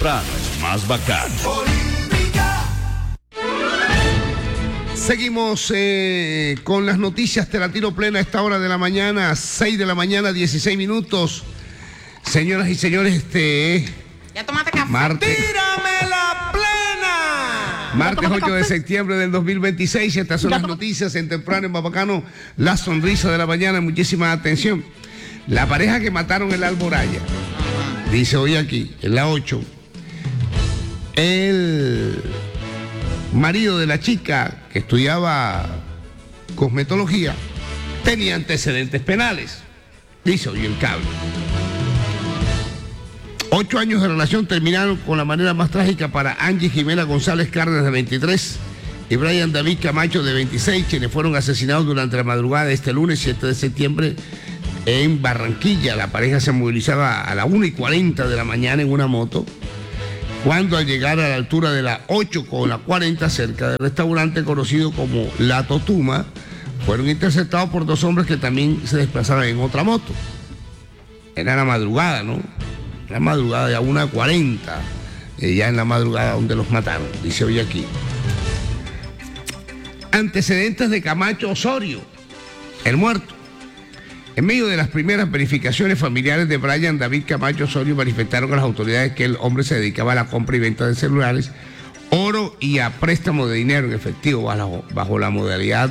Temprano es más bacano. Seguimos con las noticias. Te la tiro plena a esta hora de la mañana, 6 de la mañana, 16 minutos. Señoras y señores, ¿Ya tomaste café? ¡Tírame la plena! Martes 8 de septiembre del 2026. Estas son las noticias en Temprano en Bacano. La sonrisa de la mañana. Muchísima atención. La pareja que mataron en la Alboraya. Dice hoy aquí, en la 8. El marido de la chica que estudiaba cosmetología tenía antecedentes penales. Dice hoy el cable. 8 años de relación terminaron con la manera más trágica para Angie Jimena González Cárdenas, de 23, y Brian David Camacho, de 26, quienes fueron asesinados durante la madrugada de este lunes 7 de septiembre en Barranquilla. La pareja se movilizaba a las 1:40 de la mañana en una moto, cuando al llegar a la altura de la 8 con la 40, cerca del restaurante conocido como La Totuma, fueron interceptados por dos hombres que también se desplazaban en otra moto. Era la madrugada, ¿no? La madrugada de 1:40, ya en la madrugada donde los mataron, dice hoy aquí. Antecedentes de Camacho Osorio, el muerto. En medio de las primeras verificaciones, familiares de Brian David Camacho Osorio manifestaron a las autoridades que el hombre se dedicaba a la compra y venta de celulares, oro y a préstamo de dinero en efectivo bajo la modalidad